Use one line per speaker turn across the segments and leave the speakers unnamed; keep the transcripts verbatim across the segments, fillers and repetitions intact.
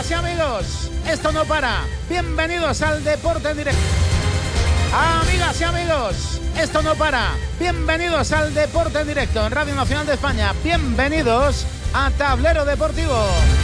Amigas y amigos, esto no para. Bienvenidos al Deporte en Directo. Amigas y amigos, esto no para. Bienvenidos al Deporte en Directo en Radio Nacional de España. Bienvenidos a Tablero Deportivo.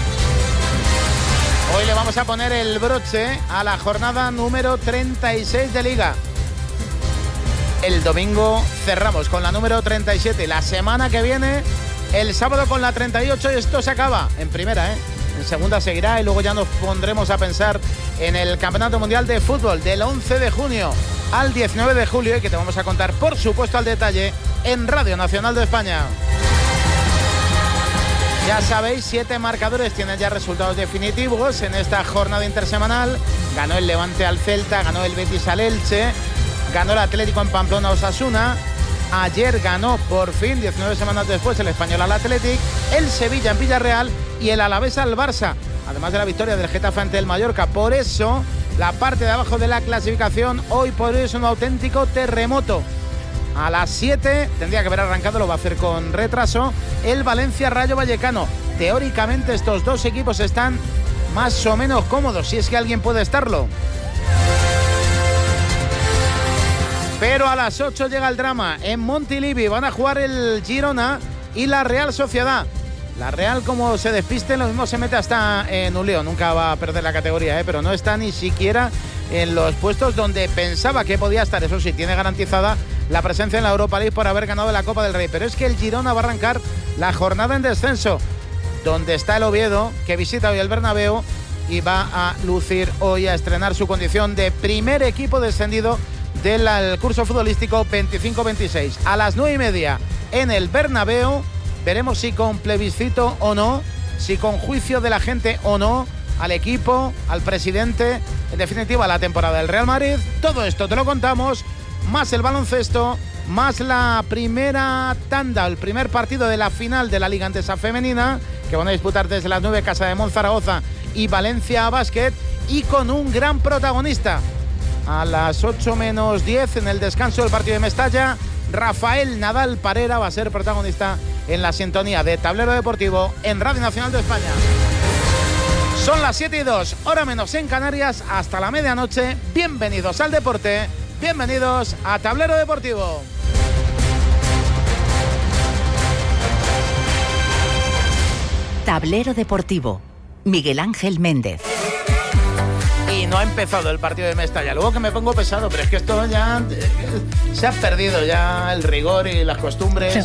Hoy le vamos a poner el broche a la jornada número treinta y seis de Liga. El domingo cerramos con la número treinta y siete. La semana que viene, el sábado con la treinta y ocho, y esto se acaba en primera, ¿eh? En segunda seguirá y luego ya nos pondremos a pensar en el Campeonato Mundial de Fútbol del once de junio al diecinueve de julio, y que te vamos a contar, por supuesto, al detalle en Radio Nacional de España. Ya sabéis, siete marcadores tienen ya resultados definitivos en esta jornada intersemanal. Ganó el Levante al Celta, ganó el Betis al Elche, ganó el Atlético en Pamplona a Osasuna. Ayer ganó por fin, diecinueve semanas después, el Español al Athletic, el Sevilla en Villarreal y el Alavés al Barça, además de la victoria del Getafe ante el Mallorca. Por eso, la parte de abajo de la clasificación hoy por hoy es un auténtico terremoto. A las siete tendría que haber arrancado, lo va a hacer con retraso, el Valencia Rayo Vallecano. Teóricamente estos dos equipos están más o menos cómodos, si es que alguien puede estarlo. Pero a las ocho llega el drama. En Montilivi van a jugar el Girona y la Real Sociedad. La Real, como se despiste, lo mismo se mete hasta en un lío. Nunca va a perder la categoría, ¿eh? Pero no está ni siquiera en los puestos donde pensaba que podía estar. Eso sí, tiene garantizada la presencia en la Europa League por haber ganado la Copa del Rey. Pero es que el Girona va a arrancar la jornada en descenso, donde está el Oviedo, que visita hoy el Bernabéu y va a lucir hoy, a estrenar su condición de primer equipo descendido del curso futbolístico veinticinco veintiséis. A las nueve y media en el Bernabéu veremos si con plebiscito o no, si con juicio de la gente o no, al equipo, al presidente, en definitiva la temporada del Real Madrid. Todo esto te lo contamos, más el baloncesto, más la primera tanda, el primer partido de la final de la Liga Endesa femenina, que van a disputar desde las nueve Casa de Monzaragoza y Valencia Basket, y con un gran protagonista. A las ocho menos diez, en el descanso del partido de Mestalla, Rafael Nadal Parera va a ser protagonista en la sintonía de Tablero Deportivo en Radio Nacional de España. Son las siete y dos, hora menos en Canarias, hasta la medianoche. Bienvenidos al deporte, bienvenidos a Tablero Deportivo.
Tablero Deportivo, Miguel Ángel Méndez.
Y no ha empezado el partido de Mestalla. Luego que me pongo pesado, pero es que esto ya se ha perdido ya el rigor y las costumbres.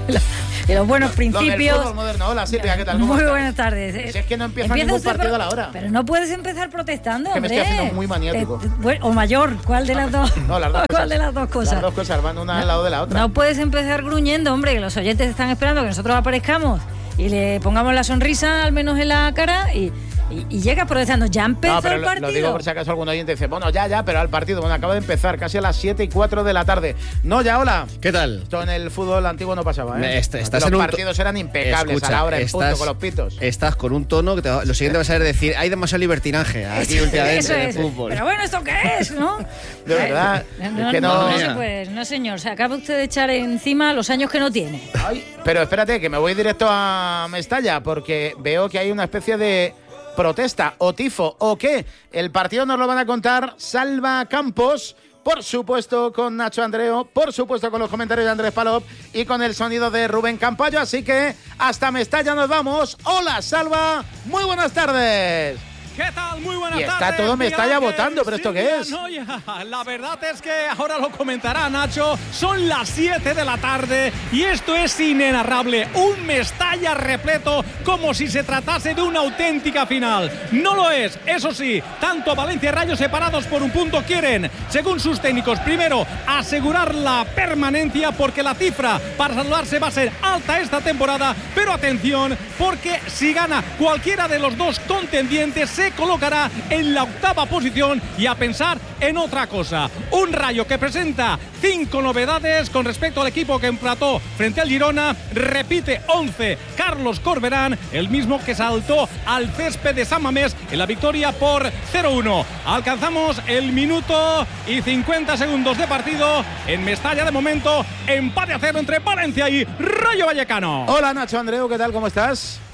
Y los buenos principios.
Lo del fútbol moderno. Hola, Silvia, ¿qué tal? ¿Cómo
Muy
estás?
buenas tardes.
Si es que no empieza,
empieza
ningún partido
pro...
a la hora.
Pero no puedes empezar protestando,
es que
hombre.
me estoy haciendo muy maniático.
Te, te, bueno, o mayor, ¿cuál de las dos?
No, las dos
¿Cuál
cosas.
de las dos cosas?
Las dos cosas van una no, al lado de la otra.
No puedes empezar gruñendo, hombre, que los oyentes están esperando que nosotros aparezcamos y le pongamos la sonrisa al menos en la cara y... Y, y llega protestando, ya empezó
no, pero
el
lo,
partido.
Lo digo por si acaso algún oyente dice, bueno, ya, ya, pero al partido, bueno, acaba de empezar, casi a las siete y cuatro de la tarde. No, ya, hola.
¿Qué tal?
Esto en el fútbol antiguo no pasaba, ¿eh?
Est estás
los
en un
partidos eran impecables.
Escucha,
a la hora, en
estás,
punto, con los pitos.
Estás con un tono que te va, lo siguiente va a ser decir, hay demasiado libertinaje aquí últimamente
Eso
en el
es.
fútbol.
Pero bueno, ¿esto qué es, no?
De verdad.
No,
es que
no,
no...
no se puede, no señor, se acaba usted de echar encima los años que no tiene.
Ay, pero espérate, que me voy directo a Mestalla, porque veo que hay una especie de protesta o tifo o qué. El partido nos lo van a contar Salva Campos, por supuesto con Nacho Andreo, por supuesto con los comentarios de Andrés Palop y con el sonido de Rubén Campayo. Así que hasta Mestalla nos vamos. Hola, Salva, muy buenas tardes.
¿Qué tal? Muy buenas
tardes. Y está
tardes,
todo Mestalla
Miguel,
votando, pero ¿esto qué es?
No, ya. La verdad es que ahora lo comentará Nacho. Son las siete de la tarde y esto es inenarrable. Un Mestalla repleto como si se tratase de una auténtica final. No lo es. Eso sí, tanto Valencia y Rayo separados por un punto quieren, según sus técnicos, primero asegurar la permanencia porque la cifra para salvarse va a ser alta esta temporada. Pero atención, porque si gana cualquiera de los dos contendientes se colocará en la octava posición y a pensar en otra cosa. Un Rayo que presenta cinco novedades con respecto al equipo que empató frente al Girona. Repite once Carlos Corberán, el mismo que saltó al césped de San Mamés en la victoria por cero uno. Alcanzamos el minuto y cincuenta segundos de partido. En Mestalla de momento empate a cero entre Valencia y Rayo Vallecano.
Hola, Nacho Andreu, ¿qué tal? ¿Cómo estás?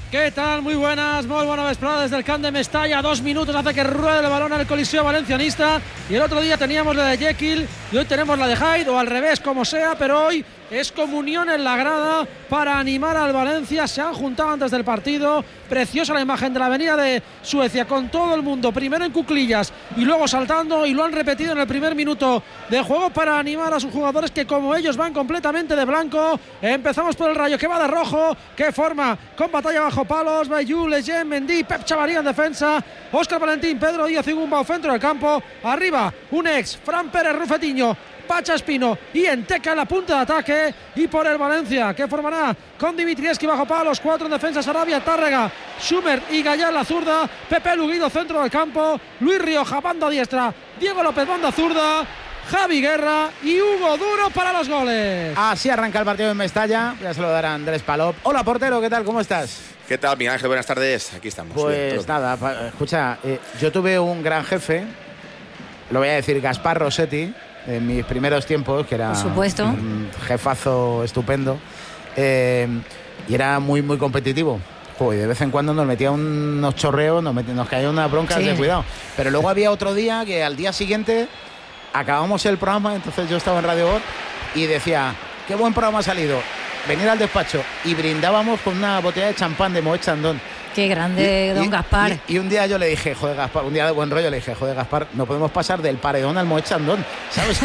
¿Qué tal? Muy buenas, muy buena vesprada desde el camp de Mestalla. Dos minutos hace que ruede el balón al Coliseo Valencianista. Y el otro día teníamos la de Jekyll y hoy tenemos la de Hyde, o al revés, como sea, pero hoy es comunión en la grada para animar al Valencia. Se han juntado antes del partido. Preciosa la imagen de la avenida de Suecia con todo el mundo, primero en cuclillas y luego saltando, y lo han repetido en el primer minuto de juego para animar a sus jugadores, que como ellos van completamente de blanco. Empezamos por el Rayo, que va de rojo, que forma con Batalla bajo palos, Bayou, Leyen, Mendy, Pep Chavarría en defensa, Óscar Valentín, Pedro Díaz y Gumbau centro del campo, arriba un ex, Fran Pérez Rufetiño, Pacha Espino y Enteca en la punta de ataque. Y por el Valencia, que formará con Dimitrievski bajo palos, cuatro en defensa, Sarabia, Tárrega, Schumer y Gallá en la zurda, Pepe Luguido centro del campo, Luis Rioja banda diestra, Diego López banda zurda, Javi Guerra y Hugo Duro para los goles.
Así arranca el partido en Mestalla. Voy a saludar a Andrés Palop. Hola, portero, ¿qué tal? ¿Cómo estás?
¿Qué tal, Miguel Ángel? Buenas tardes. Aquí estamos.
Pues bien, nada, pa, escucha, eh, yo tuve un gran jefe, lo voy a decir, Gaspar Rossetti, en mis primeros tiempos, que era
Por supuesto.
un jefazo estupendo, eh, y era muy, muy competitivo. Joder, de vez en cuando nos metía unos chorreos, nos, metía, nos caía una bronca, sí, de cuidado. Pero luego había otro día que al día siguiente acabamos el programa, entonces yo estaba en Radio Gol y decía, qué buen programa ha salido, venir al despacho, y brindábamos con una botella de champán de Moet Chandon.
Qué grande,
y,
don
y,
Gaspar.
Y, y un día yo le dije, joder, Gaspar, un día de buen rollo le dije, joder, Gaspar, no podemos pasar del paredón al Moet Chandon, ¿sabes?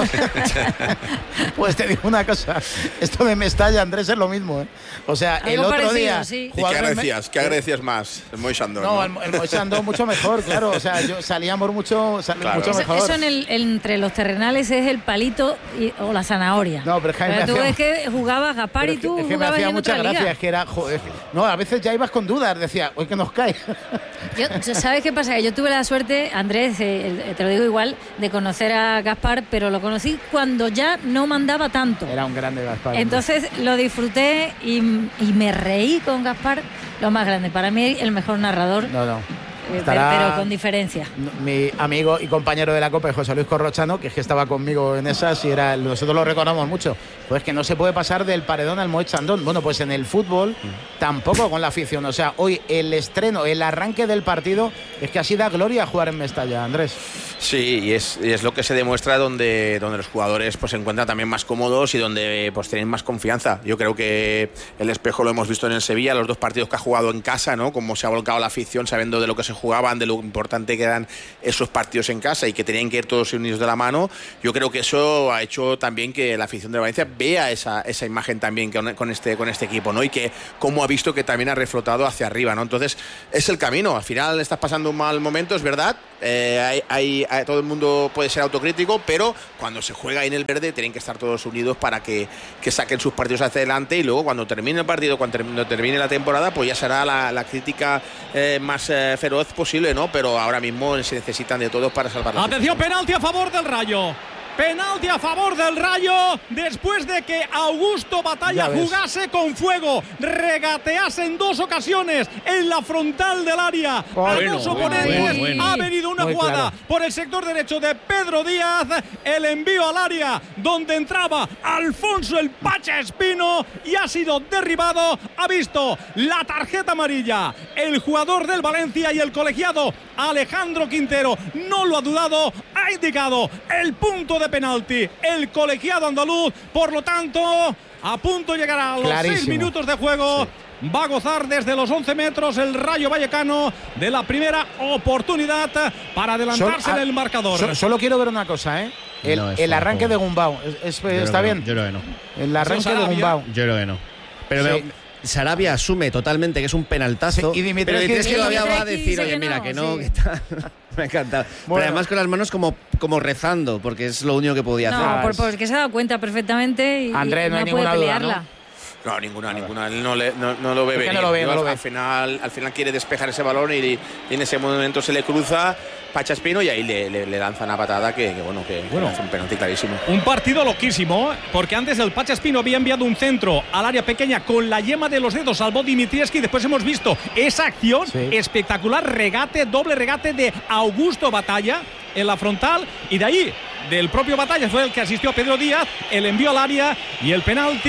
Pues te digo una cosa, esto de Mestalla, Andrés, es lo mismo, ¿eh? O sea,
Algo
el otro
parecido,
día...
Sí.
¿Y qué agradecías? ¿Qué agradecías más? El Moet Chandon,
No,
¿no?
el, el Moet Chandon mucho mejor, claro. O sea, yo salíamos mucho, sal,
claro.
mucho
Eso,
mejor.
eso en el, entre los terrenales es el palito y, o la zanahoria.
No, pero es que a mí me
tú
hacía-
ves que jugabas Gaspar
Pero
y
es que,
tú
es que me
jugabas
hacía
en
mucha
otra
gracia,
liga.
es que era, joder, no, a veces ya ibas con dudas, decía, hoy que nos cae.
Yo, ¿sabes qué pasa? Que yo tuve la suerte, Andrés, eh, te lo digo igual, de conocer a Gaspar, pero lo conocí cuando ya no mandaba tanto.
Era un grande Gaspar.
Entonces lo disfruté y, y me reí con Gaspar, lo más grande. Para mí, el mejor narrador,
No, no.
eh,
Estará
pero, pero con diferencia.
mi amigo y compañero de la Copa, José Luis Corrochano, que es que estaba conmigo en esas y era, nosotros lo recordamos mucho. Pues que no se puede pasar del paredón al Moet Chandon. Bueno, pues en el fútbol tampoco con la afición. O sea, hoy el estreno, el arranque del partido, es que así da gloria jugar en Mestalla, Andrés.
Sí, y es, y es lo que se demuestra donde, donde los jugadores pues, se encuentran también más cómodos y donde pues, tienen más confianza. Yo creo que el espejo lo hemos visto en el Sevilla, los dos partidos que ha jugado en casa, ¿no? Cómo se ha volcado la afición sabiendo de lo que se jugaban, de lo importante que eran esos partidos en casa y que tenían que ir todos unidos de la mano. Yo creo que eso ha hecho también que la afición de Valencia vea esa, esa imagen también con, con, este, con este equipo, ¿no? Y que cómo ha visto que también ha reflotado hacia arriba, ¿no? Entonces es el camino. Al final estás pasando un mal momento, es verdad. Eh, hay, hay, hay, todo el mundo puede ser autocrítico, pero cuando se juega en el verde tienen que estar todos unidos para que, que saquen sus partidos hacia adelante, y luego cuando termine el partido, cuando termine, termine la temporada, pues ya será la, la crítica eh, más eh, feroz posible, ¿no? Pero ahora mismo se necesitan de todos para salvar la
Atención, penalti a favor del Rayo. Penalti a favor del Rayo después de que Augusto Batalla jugase con fuego, regatease en dos ocasiones en la frontal del área
Oh,
a
bueno,
dos
bueno,
oponentes.
bueno, bueno.
Ha venido una
Muy
jugada
claro.
por el sector derecho de Pedro Díaz, el envío al área donde entraba Alfonso el Pacha Espino y ha sido derribado. Ha visto la tarjeta amarilla el jugador del Valencia y el colegiado Alejandro Quintero no lo ha dudado, ha indicado el punto de penalti el colegiado andaluz, por lo tanto a punto llegará a los
Clarísimo.
seis minutos de juego. Sí. Va a gozar desde los once metros el Rayo Vallecano de la primera oportunidad para adelantarse
Sol,
en el marcador.
So, solo quiero ver una cosa, ¿eh? El,
No,
el arranque de Gumbau. ¿Es, es, ¿Está bien?
No, yo creo que no.
El arranque de Gumbau.
Yo creo que no. Pero
Sí.
veo, Sarabia asume totalmente que es un penaltazo.
Sí, y Dimitrievski-
pero Dimitrievski todavía va a
Dimitrievski
decir,
dice
oye,
que
mira,
no,
que no,
sí.
que está. Me ha encantado.
Bueno.
Pero además con las manos como, como rezando, porque es lo único que podía
No,
hacer.
por, porque se ha dado cuenta perfectamente y
Andrés, no hay
no puede
ninguna duda,
pelearla.
¿no?
No, ninguna, ninguna. Él no, le, no, no lo ve
Es que
venir.
no lo ve, no
al,
lo ve.
al final, al final quiere despejar ese balón y, y en ese momento se le cruza Pacha Espino y ahí le, le, le lanza una patada que, que bueno, que
Bueno.
hace un penalti clarísimo.
Un partido loquísimo, porque antes el Pacha Espino había enviado un centro al área pequeña con la yema de los dedos, salvó Dimitrievski. Después hemos visto esa acción
Sí.
espectacular, regate, doble regate de Augusto Batalla en la frontal, y de ahí del propio Batalla fue el que asistió a Pedro Díaz, el envío al área y el penalti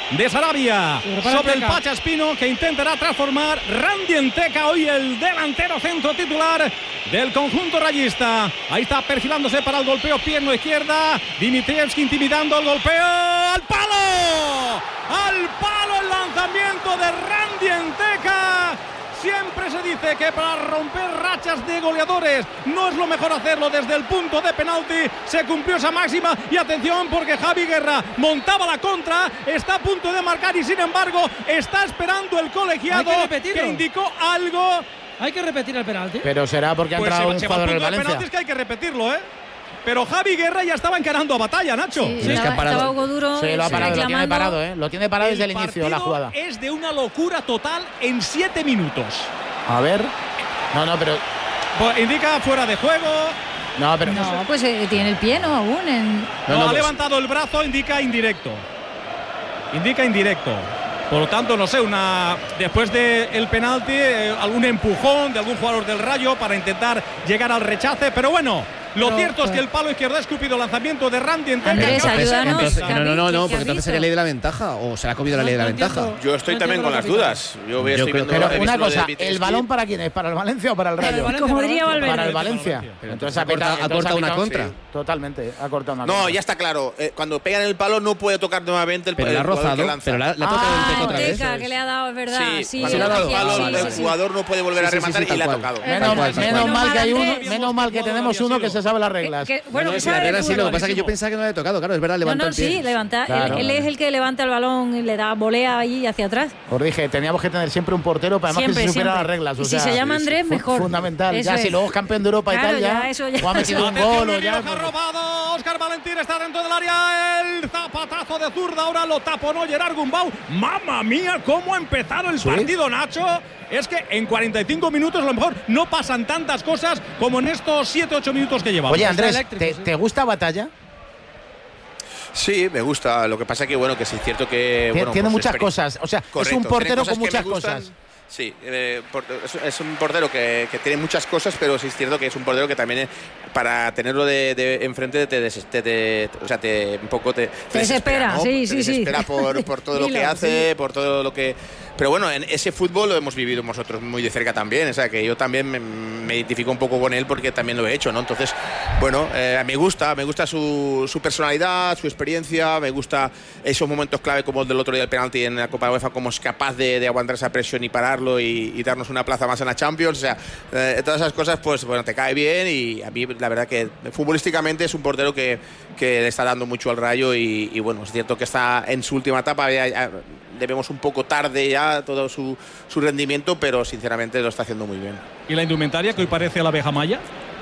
de Sarabia sobre el
Enteca.
Pacha Espino, que intentará transformar Randy Enteca, hoy el delantero centro titular del conjunto rayista. Ahí está perfilándose para el golpeo, pierna izquierda. Dimitrievski intimidando el golpeo. ¡Al palo! ¡Al palo el lanzamiento de Randy Enteca! Siempre se dice que para romper rachas de goleadores no es lo mejor hacerlo desde el punto de penalti. Se cumplió esa máxima y atención porque Javi Guerra montaba la contra, está a punto de marcar y sin embargo está esperando el colegiado
que,
que indicó algo.
Hay que repetir el penalti.
Pero será porque ha
Pues
entrado
se,
un
se va al
jugador del
punto de
Valencia.
penaltis, que hay que repetirlo, ¿eh? Pero Javi Guerra ya estaba encarando a batalla, Nacho.
Sí,
Sí, es que
estaba,
ha parado.
estaba Hugo Duro
Sí, lo ha parado, lo tiene
reclamando.
parado, ¿eh? Lo tiene parado desde el inicio de la jugada.
Es de una locura total en siete minutos.
A ver. No, no, pero.
Pues indica fuera de juego.
No, pero.
No, pues eh, tiene el pie, ¿no? Aún en...
No,
No, no,
ha
pues-
levantado el brazo, indica indirecto. Indica indirecto. Por lo tanto, no sé, una después del penalti, eh, algún empujón de algún jugador del Rayo para intentar llegar al rechace. Pero bueno, lo
Pero,
cierto es que
pues-
el palo izquierdo ha escupido lanzamiento de Randy Enteca.
Andrés,
Que-
ayúdanos.
Entonces,
Gaby,
no, no, no,
¿qué-
no,
qué
porque
has
entonces
visto?
sería ley de la ventaja o se le ha comido la
No,
ley de la
no
ventaja.
entiendo.
Yo estoy
No
también
entiendo
con
lo
las
que
dudas. Yo, voy,
Yo
estoy
creo-
viendo,
Pero
he visto
una
lo de
cosa, ¿el
Dimitrievski.
balón para quién es? ¿Para el Valencia o para el Rayo?
Valencia,
Como diría
Valencia.
Valverde.
Para el Valencia.
Pero
Entonces
ha
ha pitado-
cortado- ha
entonces
cortado una
pitado-
contra.
sí, totalmente, ha cortado una
No,
contra.
ya está claro. Eh, cuando pegan el palo no puede tocar nuevamente el
Pero
el
la ha
jugador que
rozado,
lanza.
pero la, la ha tocado
Ah,
Enteca otra vez.
Enteca, que le ha dado, es verdad.
Sí,
Sí,
cuando
sí,
toca el
sí,
palo,
sí,
el
sí.
jugador no puede volver
Sí,
a
sí, sí,
rematar
sí,
y
tal
le ha
cual.
tocado.
Eh,
Menos,
Tal cual, tal
menos
cual.
mal que hay uno,
Andrés.
menos mal que tenemos uno que se sabe las reglas.
Que- bueno,
No,
que
si la
sabe
regla
de
sí, lo que
fútbol.
pasa es que yo pensaba que no le había tocado, claro, es verdad,
No,
levanta
no,
el pie.
sí, levanta.
Claro.
Él, él es el que levanta el balón y le da volea ahí hacia atrás.
Os dije, teníamos que tener siempre un portero para además
Siempre,
que se supiera
siempre.
las reglas. O
Y si
sea,
se llama Andrés,
fu-
mejor.
Fundamental.
Eso
Ya, si
es.
luego es campeón de Europa
Claro,
y tal, ya,
ya, eso ya.
o ha metido un
Atención,
gol o
Guerrero
ya.
que ha robado. Óscar Valentín está dentro del área. El zapatazo de zurda. Ahora lo taponó Gerard Gumbau. ¡Mamma mía! ¿Cómo ha empezado el
¿Sí?
partido, Nacho? Es que en cuarenta y cinco minutos a lo mejor no pasan tantas cosas como en estos siete ocho minutos que llevamos.
Oye, Andrés,
eléctrico,
¿te,
sí.
¿te gusta Batalla?
Sí, me gusta. Lo que pasa que bueno, que sí es cierto que
Tiene-
bueno,
tiene
pues,
muchas
experi-
cosas. O sea, es
Correcto,
un
tiene
portero
cosas
con
que me
muchas
gustan.
cosas.
Sí, eh, por- es, es un portero que, que tiene muchas cosas, pero sí es cierto que es un portero que también eh, para tenerlo de, de enfrente te, des- te, te- o sea, te un poco te, te
desespera,
¿no?
sí,
Te
sí, sí.
desespera por, por todo lo que
Dilo,
hace, por todo lo que. Pero bueno, en ese fútbol lo hemos vivido nosotros muy de cerca también, o sea que yo también me, me identifico un poco con él porque también lo he hecho, ¿no? Entonces, bueno, eh, me gusta, me gusta su, su personalidad, su experiencia, me gusta esos momentos clave como el del otro día del penalti en la Copa UEFA, como es capaz de, de aguantar esa presión y pararlo y, y darnos una plaza más en la Champions, o sea, eh, todas esas cosas, pues bueno, te cae bien y a mí la verdad que futbolísticamente es un portero que, que le está dando mucho al Rayo y, y bueno, es cierto que está en su última etapa, ya, ya, debemos un poco tarde ya todo su, su rendimiento, pero sinceramente lo está haciendo muy bien.
¿Y la indumentaria que hoy parece la abeja maya?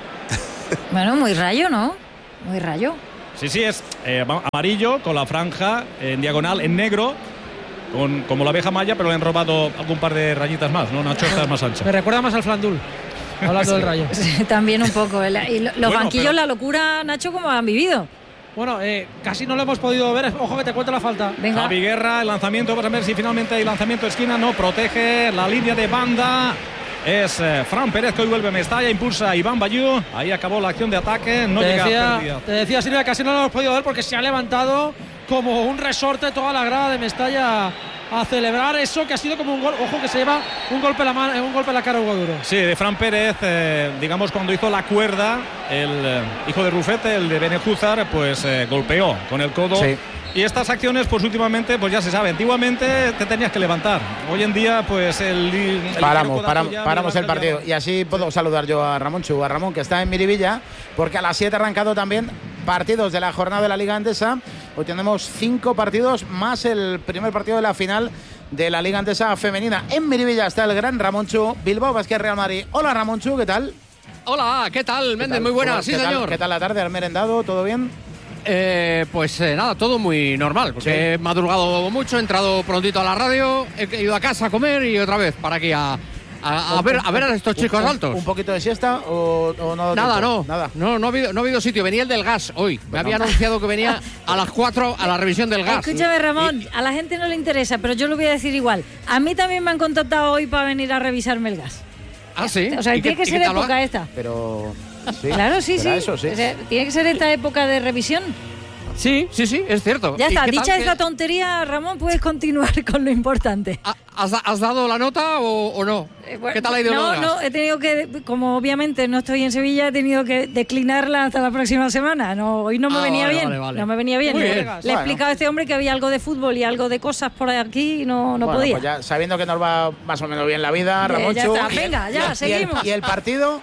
Bueno, muy rayo, ¿no? Muy rayo.
Sí, sí, es eh, amarillo con la franja en diagonal en negro, con, como la abeja maya, pero le han robado algún par de rayitas más, ¿no? Nacho, esta es más ancha.
Me recuerda más al Flandul, hablando del Rayo.
Sí, también un poco. El- y lo- los
Bueno,
banquillos,
pero-
la locura, Nacho, ¿cómo han vivido?
Bueno, eh, casi no lo hemos podido ver. Ojo que te cuento la falta.
Venga.
Javi Guerra, el lanzamiento, vamos a ver si finalmente hay lanzamiento de esquina, no, protege la línea de banda. Es eh, Fran Pérez que hoy vuelve a Mestalla, impulsa a Iván Bayú. Ahí acabó la acción de ataque, no
te,
llega
decía,
pérdida.
te decía Silvia, casi no lo hemos podido ver porque se ha levantado como un resorte toda la grada de Mestalla a celebrar eso que ha sido como un gol. Ojo que se lleva un golpe en la, mano, un golpe en la cara a Hugo Duro.
Sí, de Fran Pérez, eh, digamos cuando hizo la cuerda, el eh, hijo de Rufete, el de Benejúzar, pues eh, golpeó con el codo.
Sí.
Y estas acciones, pues últimamente, pues ya se sabe, antiguamente te tenías que levantar. Hoy en día, pues el, el
Paramos,
codazo
paramos,
ya
paramos el
levanta
partido.
ya
Y así puedo saludar yo a Ramón Chu, a Ramón, que está en Miribilla, porque a las siete ha arrancado también partidos de la jornada de la Liga Endesa. Hoy tenemos cinco partidos más el primer partido de la final de la Liga Endesa femenina. En Miribilla está el gran Ramón Chu, Bilbao Basket Real Madrid. Hola Ramón Chu, ¿qué tal?
Hola, ¿qué tal,
¿Qué
Méndez?
tal?
Muy buenas,
¿Cómo-
sí
qué tal-
señor.
¿Qué tal la tarde? ¿Has merendado? ¿Todo bien?
Eh, pues eh, nada, todo muy normal, porque
Sí.
he madrugado mucho, he entrado prontito a la radio, he ido a casa a comer y otra vez para aquí a, a, a ver, a ver a estos chicos
un,
altos.
¿Un poquito de siesta o, o no?
Nada,
tiempo?
no,
Nada.
no, no ha habido, no ha habido sitio. Venía el del gas hoy. Me había anunciado que venía a las cuatro a la revisión del gas.
Escúchame, Ramón, a la gente no le interesa, pero yo lo voy a decir igual. A mí también me han contactado hoy para venir a revisarme el gas.
Ah, sí.
O sea,
¿Y
tiene
qué-
que
y
ser
qué tal va?
época esta.
Pero... sí,
Claro, sí, sí.
será eso, sí.
O sea, tiene que ser esta época de revisión.
Sí, sí, sí, es cierto.
Ya está,
¿Y qué tal
dicha
que-
esta tontería, Ramón, puedes continuar con lo importante.
¿Has, has dado la nota o, o no?
Eh, bueno,
¿Qué tal ha ido?
No,
el
no,
gas?
he tenido que, como obviamente no estoy en Sevilla, he tenido que declinarla hasta la próxima semana. No, hoy no me
Ah,
venía
vale,
bien.
vale, vale.
No me venía bien.
Muy
Le,
bien.
le he
Bueno.
explicado a este hombre que había algo de fútbol y algo de cosas por aquí y no, no
Bueno,
podía.
pues ya sabiendo que nos va más o menos bien la vida,
Eh,
Ramón.
ya está, venga, ya,
y el-
seguimos.
¿Y el partido?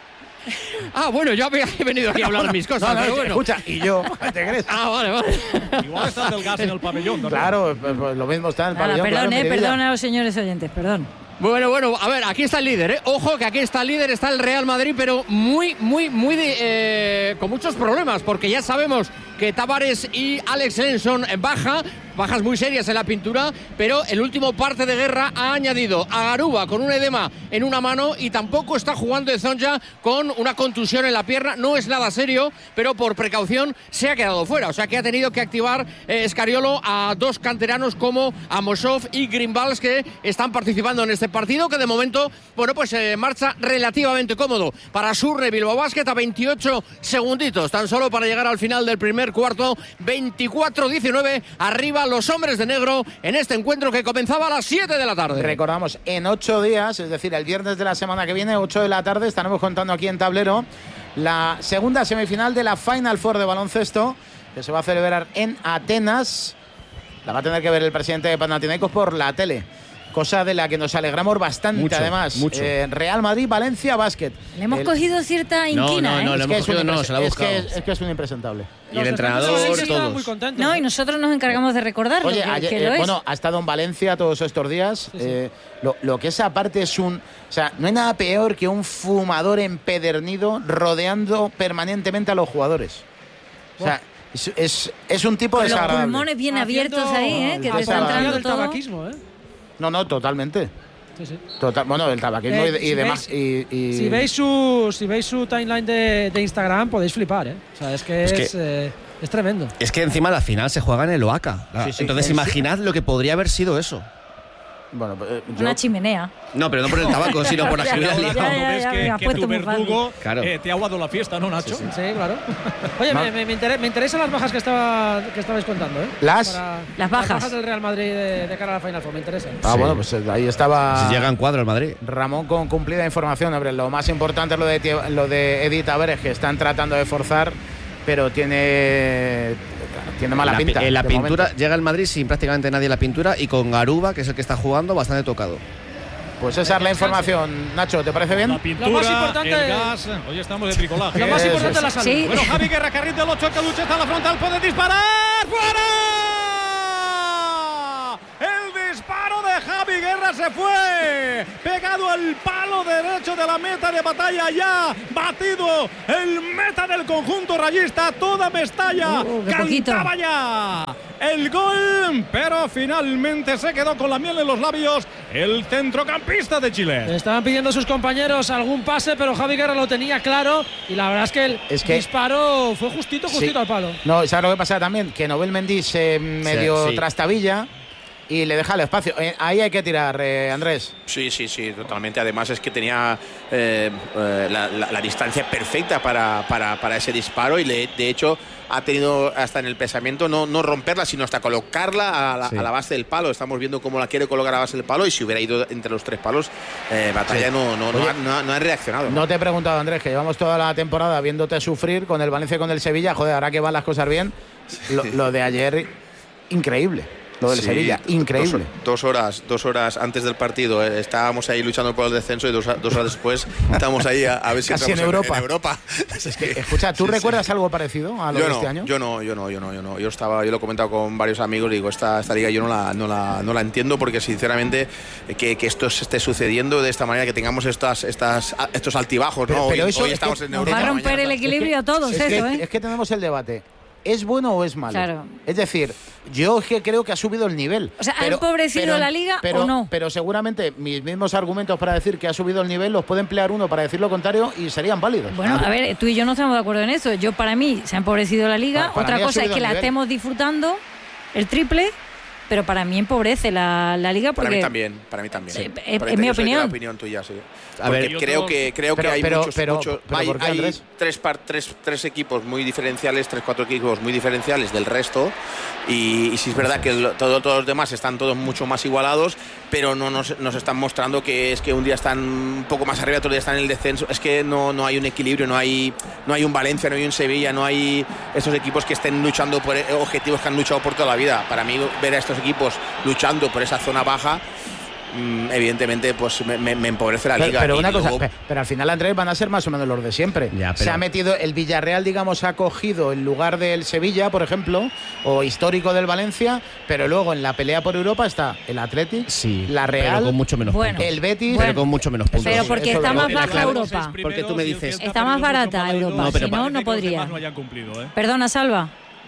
Ah, bueno, yo había venido aquí a hablar de mis cosas,
No, no,
pero bueno.
escucha, y yo, ¿te crees?
Ah, vale, vale.
Igual está el gas en el pabellón. ¿no?
Claro, pues, pues lo mismo está en el
Nada,
pabellón.
perdón,
claro,
eh,
mi vida.
perdón a los señores oyentes, perdón.
Bueno, bueno, a ver, aquí está el líder, ¿eh? Ojo que aquí está el líder, está el Real Madrid, pero muy, muy, muy de, eh, con muchos problemas, porque ya sabemos que Tavares y Alex Lenson baja, bajas muy serias en la pintura, pero el último parte de guerra ha añadido a Garuba con un edema en una mano y tampoco está jugando Zonja con una contusión en la pierna. No es nada serio, pero por precaución se ha quedado fuera. O sea que ha tenido que activar eh, Scariolo a dos canteranos como Amosov y Grimbals, que están participando en este partido, que de momento, bueno, pues eh, marcha relativamente cómodo para Surre Bilbao Basket a veintiocho segunditos, tan solo para llegar al final del primer cuarto. Veinticuatro diecinueve, arriba los hombres de negro en este encuentro que comenzaba a las siete de la tarde.
Recordamos, en ocho días, es decir, el viernes de la semana que viene, ocho de la tarde, estaremos contando aquí en Tablero la segunda semifinal de la Final Four de baloncesto, que se va a celebrar en Atenas. La va a tener que ver el presidente de Panathinaikos por la tele, cosa de la que nos alegramos bastante.
Mucho,
además.
mucho.
Eh, Real Madrid, Valencia, básquet.
Le hemos
El-
cogido cierta inquina,
no, no,
¿eh?
le
es que
hemos
es un
cogido, no,
impres-
se la ha
es que
buscado.
es, es que es un impresentable.
Y el
Los
entrenador,
defensores sí estaban
todos.
muy contentos.
No,
¿eh?
y nosotros nos encargamos de recordarlo,
Oye,
que,
ayer,
que
eh,
lo es.
bueno, ha estado en Valencia todos estos días. eh, lo, lo que esa parte es un... O sea, no hay nada peor que un fumador empedernido rodeando permanentemente a los jugadores. O sea, es, es, es un tipo
Con los
desagradable.
pulmones bien
Haciendo
abiertos ahí, ¿eh? Que te está
apología
entrando
del
todo.
tabaquismo, ¿eh?
No, no, totalmente.
Sí, sí.
Total, bueno, el tabaquismo
Eh,
y, de- y
si
demás.
veis-
y, y-
Si veis su si veis su timeline de, de Instagram podéis flipar, ¿eh? O sea, es que es,
Es que-
eh, es tremendo.
Es que encima la final se juega en el Oaca.
Sí, sí.
Entonces
Sí.
imaginad lo que podría haber sido eso.
Bueno, eh, yo-
Una chimenea.
No, pero no por el tabaco, sino por la
Ya,
que hubiera
ya,
liado.
ya,
Cuando ves
ya,
que,
me ha
que
puesto
tu
muy fácil.
verdugo
Claro.
eh, te ha aguado la fiesta, ¿no, Nacho?
Sí, claro. Oye,
Ma-
me, me, me inter- me interesan las bajas que, estaba, que estabais contando, ¿eh?
¿Las?
Para-
Las bajas.
Las bajas del Real Madrid de, de cara a la Final Four, me interesan.
Ah,
Sí.
bueno, pues eh, ahí estaba...
Si llega en cuadro el Madrid.
Ramón con cumplida información. Hombre, lo más importante es lo de, Tie- lo de Edith Tavares, que están tratando de forzar, pero tiene, tiene mala
En la, pi-
pinta.
en la
de
pintura
momento.
llega el Madrid sin prácticamente nadie en la pintura y con Garuba, que es el que está jugando, bastante tocado.
Pues esa es la información. Nacho, ¿te parece bien?
La pintura,
Lo más importante-
el gas. Hoy estamos de bricolaje.
Lo más
Eso
importante es la
es.
salud.
Sí.
Bueno, Javi Guerra, carril del ocho, el Caluche está en la frontal, puede disparar. ¡Fuera! El disparo de Javi Guerra se fue. Pegado al palo derecho de la meta de Batalla, ya batido el meta del conjunto rayista. Toda Mestalla
Uh, qué poquito.
cantaba ya el gol, pero finalmente se quedó con la miel en los labios el centrocampista de Chile.
Estaban pidiendo a sus compañeros algún pase, pero Javi Guerra lo tenía claro y la verdad es que el
Es que-
disparo fue justito, justito
Sí.
al palo.
No, ¿sabes lo que pasa también? Que Nobel Mendy se medio
sí.
trastabilla y le deja el espacio. Eh, ahí hay que tirar, eh, Andrés.
Sí, sí, sí, totalmente. Además es que tenía eh, eh, la, la- la distancia perfecta para, para, para ese disparo y le- de hecho ha tenido hasta en el pensamiento no, no romperla, sino hasta colocarla a la,
Sí.
a la base del palo. Estamos viendo cómo la quiere colocar a la base del palo y si hubiera ido entre los tres palos, eh, Batalla
Sí.
no, no, no,
Oye,
ha, no ha- no ha reaccionado.
No te he preguntado, Andrés, que llevamos toda la temporada viéndote sufrir con el Valencia y con el Sevilla. Joder, ahora que van las cosas bien, lo, lo de ayer, increíble. Lo del
Sí,
Sevilla,
dos-
increíble.
Dos, horas, dos horas antes del partido eh, estábamos ahí luchando por el descenso y dos, dos horas después estamos ahí a, a ver si
Casi en
entramos
Europa.
En, Europa.
Es que, escucha, ¿tú
Sí,
recuerdas
sí.
algo parecido a lo
Yo
de
no,
este año?
yo no, yo no, yo no, yo no. Yo estaba, yo lo he comentado con varios amigos, digo, esta, esta liga yo no la, no la, no la entiendo porque sinceramente eh, que, que esto se esté sucediendo de esta manera, que tengamos estas, estas, estos altibajos,
Pero-
¿no?
pero
hoy
eso
hoy
es que
estamos en
nos
Europa.
Va a romper
mañana
el
está-
equilibrio a todos,
es,
eso,
que,
¿eh?
es que tenemos el debate. ¿Es bueno o es malo?
Claro.
Es decir, yo es que creo que ha subido el nivel.
O sea, ¿ha empobrecido la liga
pero-
o no?
Pero seguramente mis mismos argumentos para decir que ha subido el nivel los puede emplear uno para decir lo contrario y serían válidos.
Bueno, a ver, tú y yo no estamos de acuerdo en eso. Yo, para mí, se ha empobrecido la liga.
Para- para
Otra
mí ha
cosa es
subido
que
el
la
nivel.
estemos disfrutando, el triple, pero para mí empobrece la, la liga porque...
Para mí también, para mí también.
Sí,
Sí.
es-
Para
es
mí
mi
yo soy de
opinión.
la opinión tuya, sí.
A ver,
Porque creo que creo
pero-
que hay
pero-
muchos,
pero-
muchos
pero
hay,
¿por qué,
hay
Andrés?
tres, par- tres, tres equipos muy diferenciales, tres, cuatro equipos muy diferenciales del resto y, y sí es verdad que lo- todo, todos los demás están todos mucho más igualados, pero no nos, nos están mostrando que es que un día están un poco más arriba, otro día están en el descenso. Es que no, no hay un equilibrio, no hay, no hay un Valencia, no hay un Sevilla, no hay esos equipos que estén luchando por objetivos que han luchado por toda la vida. Para mí ver a estos equipos luchando por esa zona baja, mm, evidentemente pues me, me- me empobrece la
Pero,
liga.
pero
Y
una cosa,
luego-
pe- pero al final, Andrés, van a ser más o menos los de siempre.
Ya,
Se
pero-
ha metido, el Villarreal, digamos, ha cogido el lugar del Sevilla, por ejemplo, o histórico del Valencia, pero luego en la pelea por Europa está el Athletic,
Sí,
la Real,
pero con mucho menos
Bueno.
puntos.
el Betis.
Pero con mucho menos puntos.
Pero porque
Eso
está
es
más
verdad.
baja
Claro,
Europa.
Porque tú me dices-
Está más barata Europa,
No, pero
si no,
parece
no
que los
podría.
demás no hayan cumplido, ¿eh?
Perdona, Salva.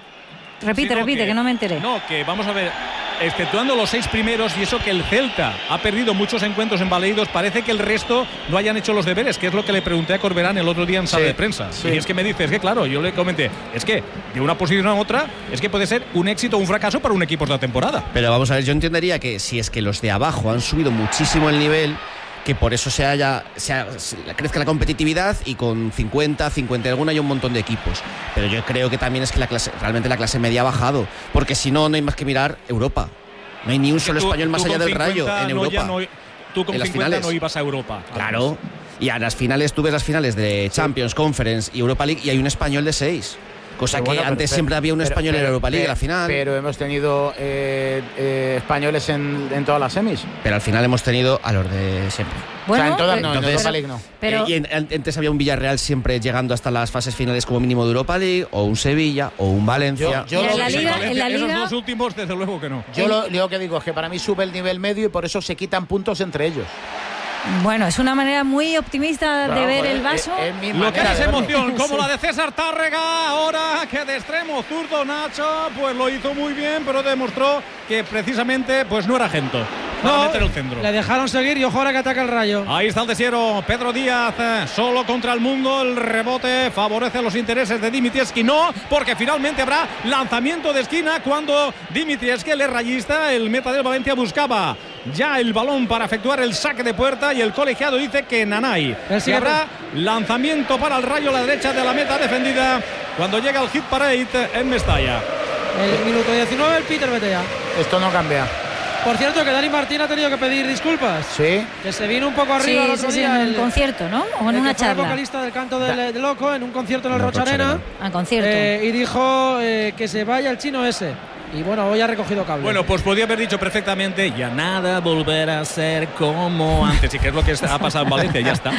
Repite,
Sí, no,
repite, que, no me enteré.
No, que vamos a ver, exceptuando los seis primeros y eso que el Celta ha perdido muchos encuentros en Baleidos, parece que el resto no hayan hecho los deberes, que es lo que le pregunté a Corberán el otro día en sala
Sí,
de prensa.
sí.
Y es que me dice, es que claro, yo le comenté, es que de una posición a otra, es que puede ser un éxito o un fracaso para un equipo de la temporada.
Pero vamos a ver, yo entendería que si es que los de abajo han subido muchísimo el nivel, que por eso se haya, se ha- se crezca la competitividad y con cincuenta, cincuenta y alguna hay un montón de equipos. Pero yo creo que también es que la clase, realmente la clase media ha bajado, porque si no, no hay más que mirar Europa. No hay ni un solo
Tú-
español más
tú
allá
con
del Rayo
cincuenta
en
no, ya
Europa.
no- tú con
En las
cincuenta
finales.
no ibas a Europa.
Claro. Y a las finales, tú ves las finales de Champions, Conference y Europa League y hay un español de seis. Cosa
Pero
que
bueno, pero-
antes
pero-
siempre había un
pero-
español en
pero-
la Europa League,
pero-
la final. Pero,
Pero hemos tenido eh, eh, españoles en, en todas las semis.
al final hemos tenido a los de siempre.
Bueno,
o sea, en todas
pero-
no, en
entonces-
Europa League no.
pero-
Eh, y en- antes había un Villarreal siempre llegando hasta las fases finales como mínimo de Europa League, o un Sevilla, o un Valencia.
Yo- yo
Y en
lo-
la
sí,
liga,
Valencia,
en la
esos
liga,
dos últimos, desde luego que no.
Yo lo, lo que digo es que para mí sube el nivel medio y por eso se quitan puntos entre ellos.
bueno, es una manera muy optimista de
Claro,
ver
joder,
el vaso.
es- es mi
Lo que
manera
es
de verlo.
emoción, como la de César Tárrega, ahora que de extremo zurdo Nacho, pues lo hizo muy bien, pero demostró que precisamente pues no era Gento para
No,
meter el centro.
le dejaron seguir y ojo ahora que ataca el Rayo.
Ahí está el desiero, Pedro Díaz, eh, solo contra el mundo, el rebote favorece los intereses de Dimitrievski, no, porque finalmente habrá lanzamiento de esquina cuando Dimitrievski, el rayista, el meta del Valencia, buscaba ya el balón para efectuar el saque de puerta y el colegiado dice que Nanay.
El
Y
siguiente-
habrá lanzamiento para el Rayo a la derecha de la meta defendida cuando llega el hit parade en Mestalla.
El minuto diecinueve, el Peter Betea.
Esto no cambia.
Por cierto, que Dani Martín ha tenido que pedir disculpas.
Sí.
Que se vino un poco
Sí,
arriba el otro
sí, sí,
día.
en un
el-
concierto, ¿no? O en
el
una
que fue
charla.
vocalista del canto del, del loco en un concierto en el
No,
Rocha Arena.
Rocha
A concierto.
Eh, y dijo eh, que se vaya el chino ese. Y bueno, hoy ha recogido cable.
Bueno, pues podía haber dicho perfectamente, ya nada volverá a ser como antes, y que es lo que ha pasado en Valencia, ya está.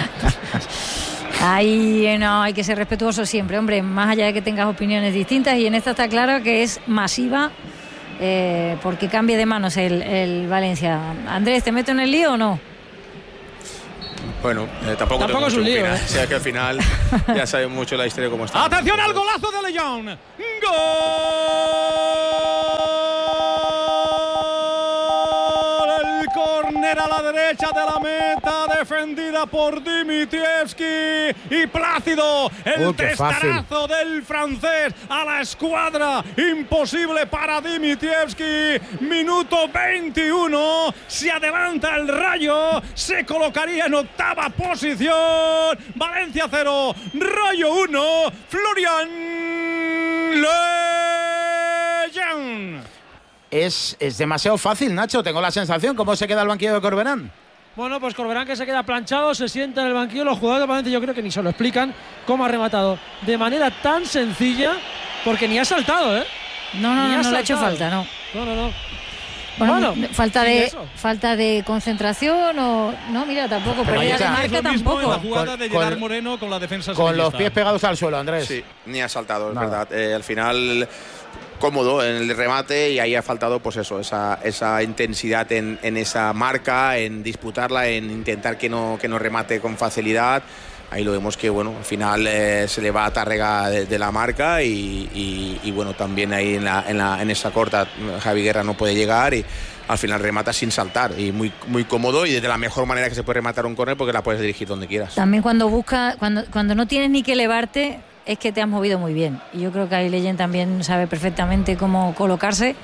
Ahí no, hay que ser respetuoso siempre, hombre, más allá de que tengas opiniones distintas, y en esta está claro que es masiva, eh, porque cambie de manos el, el Valencia. Andrés, ¿te meto en el lío o no?
Bueno, eh, tampoco,
Tampoco
tengo
es un
mucho que
lío,
opinar.
¿eh?
O sea que al final ya saben mucho la historia cómo está.
¡Atención al golazo de León! ¡Gol! El córner a la derecha de la meta, defendida por Dimitrievski y Plácido. El
Uy, qué fácil.
testarazo del francés a la escuadra. Imposible para Dimitrievski. Minuto veintiuno. Se adelanta el Rayo. Se colocaría en octava posición. Valencia cero. Rayo uno. Florian Lejean.
Es, es demasiado fácil, Nacho. Tengo la sensación. ¿Cómo se queda el banquillo de Corberán?
Bueno, pues Corberán que se queda planchado, se sienta en el banquillo. Los jugadores de Valencia yo creo que ni se lo explican cómo ha rematado de manera tan sencilla, porque ni ha saltado, ¿eh?
No, no,
Ni
no,
ha
no le ha hecho
saltado.
falta, no.
No, no, no.
Bueno,
Bueno,
falta
¿y
de
eso?
falta de concentración o no, mira, tampoco,
Pero
pérdida
ahí
de
está.
marca
Es lo mismo en la
tampoco.
jugada
Con-
de Gerard
con-
Moreno con la defensa
Con los
sevillista.
pies pegados al suelo, Andrés.
Sí, ni ha saltado, es
Nada.
verdad. Eh, al final cómodo en el remate y ahí ha faltado pues eso, esa, esa intensidad en, en esa marca, en disputarla, en intentar que no, que no remate con facilidad. Ahí lo vemos que bueno, al final eh, se le va a Tárrega de, de la marca y, y, y bueno, también ahí en, la, en, la, en esa corta Javi Guerra no puede llegar y al final remata sin saltar y muy, muy cómodo y de la mejor manera que se puede rematar un córner porque la puedes dirigir donde quieras.
También cuando busca, cuando, cuando no tienes ni que elevarte, es que te has movido muy bien. Y yo creo que ahí Leyen también sabe perfectamente cómo colocarse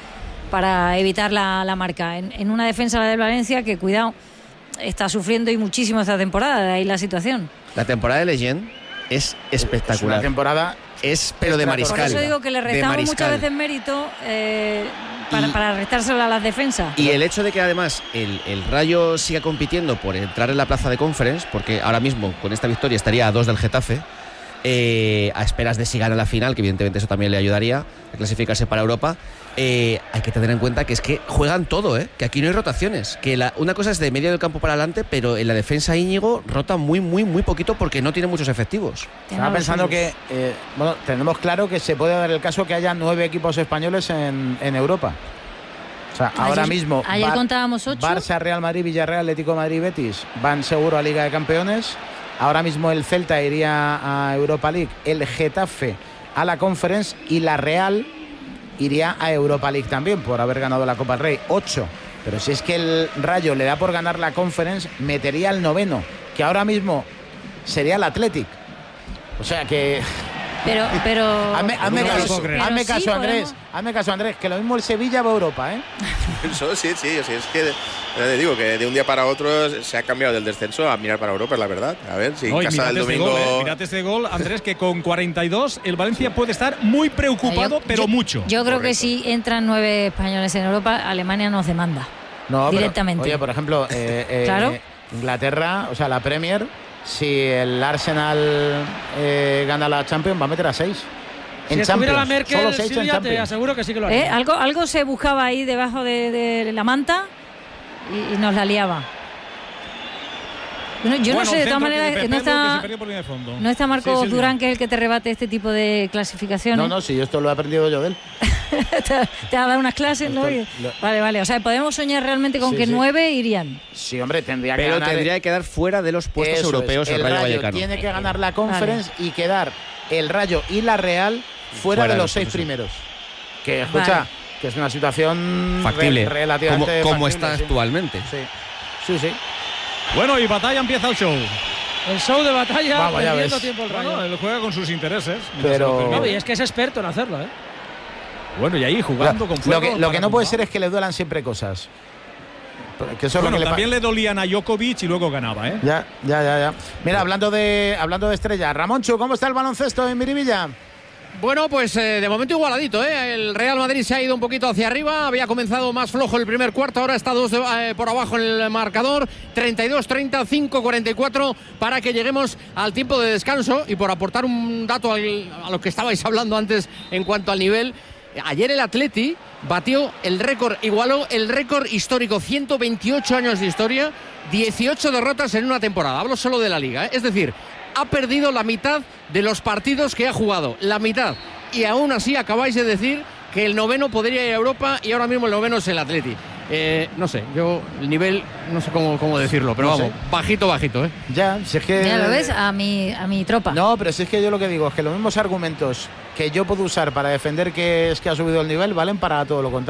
para evitar la, la marca. En, en una defensa la del Valencia que, cuidado, está sufriendo y muchísimo esta temporada, de ahí la situación.
La temporada de Leyen es espectacular.
Es una temporada...
Es, pero de mariscal.
Por eso digo que le restamos muchas veces mérito eh, para, y, para restárselo a las defensas.
Y el hecho de que además el, el Rayo siga compitiendo por entrar en la plaza de Conference, porque ahora mismo con esta victoria estaría a dos del Getafe, eh, a esperas de si gana la final, que evidentemente eso también le ayudaría a clasificarse para Europa. Eh, hay que tener en cuenta que es que juegan todo, ¿eh? Que aquí no hay rotaciones, que la, una cosa es de medio del campo para adelante, pero en la defensa Íñigo rota muy, muy, muy poquito porque no tiene muchos efectivos.
Estaba pensando que, eh, bueno, tenemos claro que se puede dar el caso que haya nueve equipos españoles en, en Europa. O sea, ayer, ahora mismo
ayer Bar- contábamos ocho.
Barça, Real Madrid, Villarreal, Atlético de Madrid, Betis van seguro a Liga de Campeones. Ahora mismo el Celta iría a Europa League, el Getafe a la Conference y la Real iría a Europa League también por haber ganado la Copa del Rey. Ocho. Pero si es que el Rayo le da por ganar la Conference, metería el noveno, que ahora mismo sería el Athletic. O sea que...
Pero, pero...
Hazme, hazme
pero,
caso,
pero
hazme
sí,
caso Andrés.
podemos...
Hazme caso, Andrés, que lo mismo el Sevilla va a Europa, ¿eh?
Eso sí, sí, sí, es que le digo que de un día para otro se ha cambiado del descenso a mirar para Europa, es la verdad. A ver si
no,
en casa del
este
domingo.
Gol, eh. Mirad este gol, Andrés, que con cuarenta y dos el Valencia puede estar muy preocupado,
yo,
pero
yo,
mucho.
Yo creo
Correcto.
que si entran nueve españoles en Europa, Alemania nos demanda.
No,
directamente.
Pero, oye, por ejemplo, eh, eh,
claro.
Inglaterra, o sea, la Premier, si el Arsenal eh, gana la Champions, va a meter a seis.
Si
En
estuviera
Champions,
la Merkel,
solo seis en
Silvia, te
Champions.
aseguro que sí que lo haría.
¿Eh? Algo, algo se buscaba ahí debajo de, de la manta y, y nos la liaba. Bueno, yo
bueno,
no sé, de todas maneras, no está, no está Marco
sí, sí,
Durán, que es el que te rebate este tipo de clasificaciones.
No, no, si yo esto lo he aprendido yo de él.
te, te ha dado unas clases, ¿no?
Esto, lo...
Vale, vale. O sea, podemos soñar realmente con
sí,
que
sí.
nueve irían.
Sí, hombre, tendría que
Pero
ganar.
tendría que quedar fuera de los puestos
Eso
europeos
es,
el
el
Rayo
Rayo
Vallecano.
Tiene que ganar la Conference vale. y quedar el Rayo y la Real fuera, fuera de los seis eso. primeros. Que escucha, vale. que es una situación
factible,
re relativamente
como, como
factible,
está
sí.
actualmente.
Sí, sí, sí.
Bueno, y batalla empieza el show.
El show de batalla,
Vamos,
perdiendo tiempo el Rayo.
Bueno, él juega con sus intereses.
Pero...
No, y es que es experto en hacerlo, ¿eh?
Bueno, y ahí jugando
lo,
con fuego.
Lo que, lo que no puede ser es que le duelan siempre cosas. Que eso
bueno,
es lo que
también
le,
le dolían a Djokovic y luego ganaba, ¿eh?
Ya, ya, ya, ya. Mira, hablando de hablando de estrella, Ramonchu, ¿cómo está el baloncesto en Miribilla?
Bueno, pues eh, de momento igualadito, ¿eh? El Real Madrid se ha ido un poquito hacia arriba, había comenzado más flojo el primer cuarto, ahora está dos de, eh, por abajo en el marcador, treinta y dos treinta, cinco cuarenta y cuatro para que lleguemos al tiempo de descanso. Y por aportar un dato al, a lo que estabais hablando antes en cuanto al nivel, ayer el Atleti batió el récord, igualó el récord histórico, ciento veintiocho años de historia, dieciocho derrotas en una temporada, hablo solo de la Liga, ¿eh? Es decir, ha perdido la mitad de los partidos que ha jugado, la mitad. Y aún así acabáis de decir que el noveno podría ir a Europa y ahora mismo el noveno es el Atleti. Eh, no sé, yo el nivel, no sé cómo, cómo decirlo, pero no vamos, sé. bajito, bajito, ¿eh?
Ya, si es que...
Ya lo ves, a mi, a mi tropa.
No, pero si es que yo lo que digo es que los mismos argumentos que yo puedo usar para defender que es que ha subido el nivel valen para todo lo contrario.